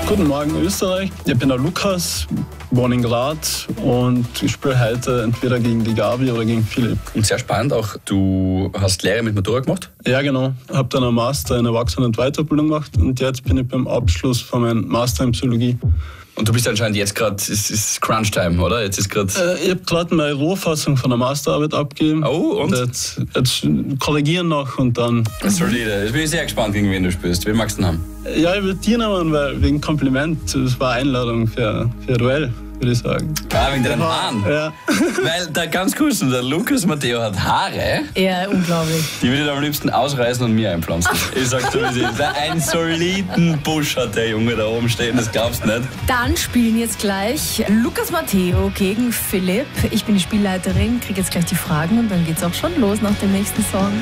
Guten Morgen Österreich, ich bin der Lukas, wohne in Graz und ich spiele heute entweder gegen die Gabi oder gegen Philipp. Und sehr spannend auch, du hast Lehre mit Matura gemacht? Ja genau, habe dann einen Master in Erwachsenen- und Weiterbildung gemacht und jetzt bin ich beim Abschluss von meinem Master in Psychologie. Und du bist anscheinend jetzt gerade, es ist Crunch-Time, oder? Jetzt ist gerade... Ich habe gerade meine Rohfassung von der Masterarbeit abgegeben. Oh, und? Jetzt korrigieren noch und dann... Solide. Jetzt bin ich sehr gespannt, gegen wen du spielst. Wen magst du denn haben? Ja, ich würde dir nehmen, weil wegen Kompliment. Das war Einladung für ein Duell, würde ich sagen. Ah, wegen deinen Haaren? Ja. Weil, da ganz kurz, der Lukas Matteo hat Haare, Ja, unglaublich. die würde ich am liebsten ausreißen und mir einpflanzen. Ich sag dir, wie es ist. Einen soliden Busch hat der Junge da oben stehen, das glaubst du nicht. Dann spielen jetzt gleich Lukas Matteo gegen Philipp. Ich bin die Spielleiterin, kriege jetzt gleich die Fragen und dann geht's auch schon los nach dem nächsten Song.